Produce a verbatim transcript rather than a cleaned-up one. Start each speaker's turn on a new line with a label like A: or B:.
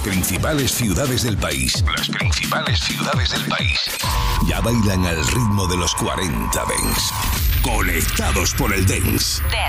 A: Las principales ciudades del país. Las principales ciudades del país. Ya bailan al ritmo de los cuarenta Dance. Conectados por el Dance.